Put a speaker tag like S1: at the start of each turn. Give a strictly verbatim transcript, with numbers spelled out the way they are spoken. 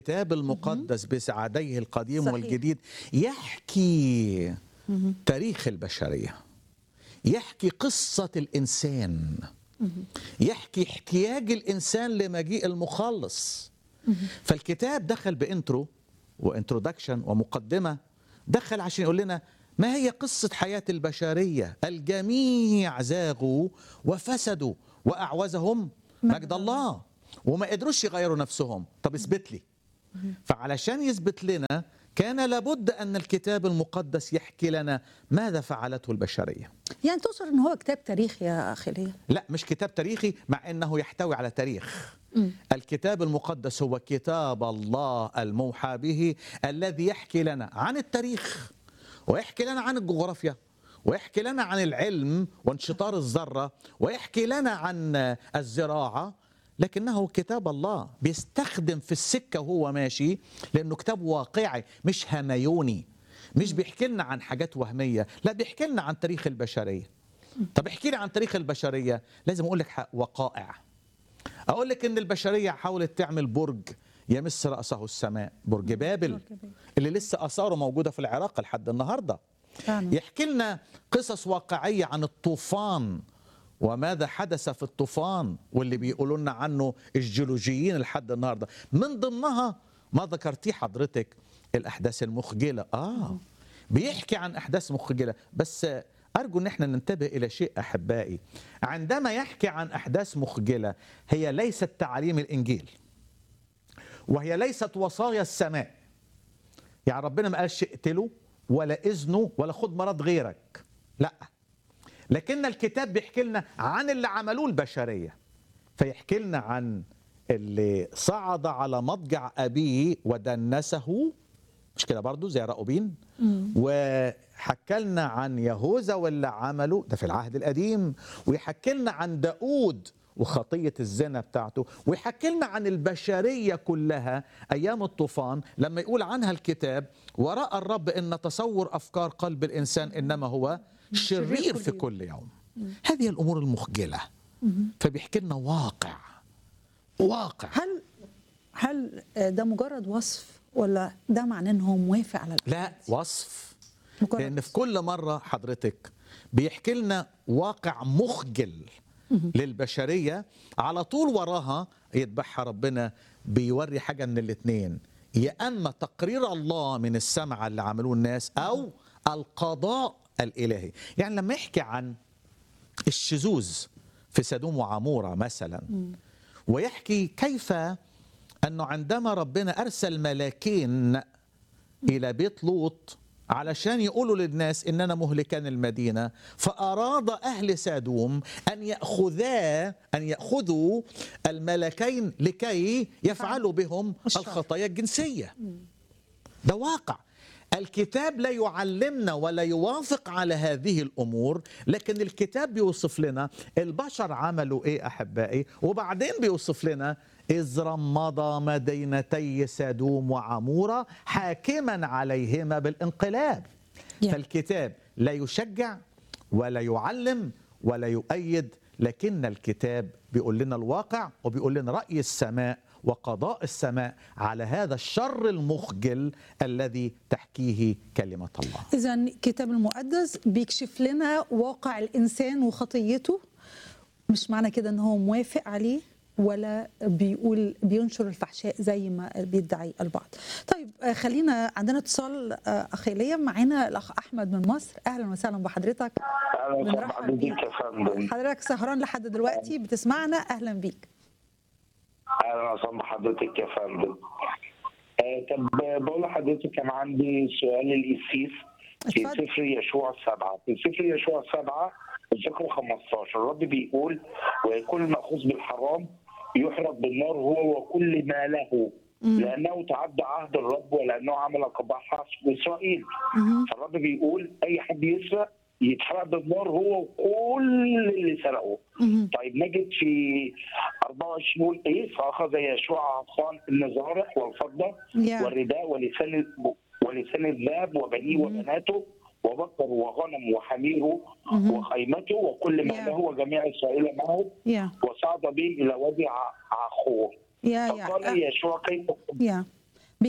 S1: الكتاب المقدس بسعديه القديم
S2: صحيح.
S1: والجديد يحكي
S2: مهم.
S1: تاريخ البشرية، يحكي قصة الإنسان،
S2: مهم.
S1: يحكي احتياج الإنسان لمجيء المخلص.
S2: مهم.
S1: فالكتاب دخل بإنترو وإنترودكشن ومقدمة، دخل عشان يقول لنا ما هي قصة حياة البشرية. الجميع زاغوا وفسدوا وأعوزهم مجد الله، وما قدروش يغيروا نفسهم. طب اثبت لي. فعلشان يثبت لنا كان لابد أن الكتاب المقدس يحكي لنا ماذا فعلته البشرية.
S2: يعني تقصد ان هو كتاب تاريخي يا اخي ليه؟
S1: لا، مش كتاب تاريخي، مع أنه يحتوي على تاريخ.
S2: مم.
S1: الكتاب المقدس هو كتاب الله الموحى به، الذي يحكي لنا عن التاريخ، ويحكي لنا عن الجغرافيا، ويحكي لنا عن العلم وانشطار الذرة، ويحكي لنا عن الزراعة. لكنه كتاب الله بيستخدم في السكة وهو ماشي، لأنه كتاب واقعي مش هميوني، مش بيحكي لنا عن حاجات وهمية، لا بيحكي لنا عن تاريخ البشرية. طب احكي لي عن تاريخ البشرية، لازم أقول لك وقائع. أقول لك إن البشرية حاولت تعمل برج يمس رأسه السماء، برج بابل، اللي لسه آثاره موجودة في العراق لحد النهاردة.
S2: فعلا.
S1: يحكي لنا قصص واقعية عن الطوفان وماذا حدث في الطوفان، واللي بيقولوا لنا عنه الجيولوجيين لحد النهاردة. من ضمنها ما ذكرتيه حضرتك، الأحداث المخجلة. آه بيحكي عن أحداث مخجلة. بس أرجو أن احنا ننتبه إلى شيء أحبائي، عندما يحكي عن أحداث مخجلة هي ليست تعاليم الإنجيل، وهي ليست وصايا السماء. يعني ربنا ما قالش اقتله ولا إذنه ولا خد مرض غيرك، لا. لكن الكتاب بيحكي لنا عن اللي عملوه البشرية، فيحكي لنا عن اللي صعد على مضجع أبيه ودنسه، مش كده برضو زي راؤوبين، وحكى لنا عن يهوذا واللي عمله ده في العهد القديم، ويحكي لنا عن داود وخطية الزنا بتاعته، ويحكي لنا عن البشرية كلها أيام الطوفان، لما يقول عنها الكتاب ورأى الرب إن تصور أفكار قلب الإنسان إنما هو شرير في كل يوم. هذه الأمور المخجلة. فبيحكي لنا واقع واقع.
S2: هل هل ده مجرد وصف ولا ده معناه ان هو موافق على
S1: لا،
S2: الأحداث؟
S1: وصف.
S2: مجرد
S1: لأن في
S2: وصف.
S1: كل مرة حضرتك بيحكي لنا واقع مخجل للبشرية، على طول وراها يتبعها ربنا بيوري حاجة من الاثنين، يا أما تقرير الله من السمع اللي عملوه الناس، أو القضاء الإلهي. يعني لما يحكي عن الشذوذ في سدوم وعمورة مثلا، ويحكي كيف أنه عندما ربنا أرسل ملاكين إلى بيت لوط علشان يقولوا للناس إننا مهلكان المدينة، فأراد أهل سدوم أن يأخذا أن يأخذوا الملكين لكي يفعلوا بهم الخطايا الجنسية. ده واقع. الكتاب لا يعلمنا ولا يوافق على هذه الأمور، لكن الكتاب بيوصف لنا البشر عملوا إيه أحبائي، وبعدين بيوصف لنا إذ رمض مدينتي سدوم وعمورة حاكما عليهما بالانقلاب.
S2: Yeah.
S1: فالكتاب لا يشجع ولا يعلم ولا يؤيد، لكن الكتاب بيقول لنا الواقع، وبيقول لنا رأي السماء وقضاء السماء على هذا الشر المخجل الذي تحكيه كلمة الله.
S2: إذا الكتاب المقدس بيكشف لنا واقع الإنسان وخطيته، مش معنى كده ان هو موافق عليه ولا بيقول بينشر الفحشاء زي ما بيدعي البعض. طيب آه، خلينا عندنا اتصال آه، اخي ليا، معانا الاخ احمد من مصر. اهلا وسهلا بحضرتك.
S3: اهلا وسهلا
S2: بنرحب
S3: بحضرتك
S2: بيك.
S3: يا فندم.
S2: حضرتك سهران لحد دلوقتي بتسمعنا، اهلا بيك.
S3: اهلا وسهلا بحضرتك يا فندم. آه طب بقول لحضرتك كان عندي سؤال للقسيس في
S2: اتفضل.
S3: سفر يشوع سبعة. في سفر يشوع سبعة الفقرة خمستاشر الرب بيقول ويكون المأخوذ بالحرام يحرق بالنار هو وكل ما له، لأنه تعدى عهد الرب ولأنه عمل قباحة في إسرائيل. فالرب بيقول أي حد يسرق يتحرق بالنار هو وكل اللي سرقه. طيب نجد في أربعة وعشرين يقول ايه؟ فاخذ يشوع عصان النزارح والفضه
S2: Yeah.
S3: والرداء ولسان ولسان الذهب وبنيه وبناته وبقر وغنم وحميره وخيمته وكل ما
S2: Yeah.
S3: له وجميع اسرائيل معه
S2: يا
S3: وصعد به الى وادي ع- عخور.
S2: يا يا
S3: فقال يشوع كيف
S2: يا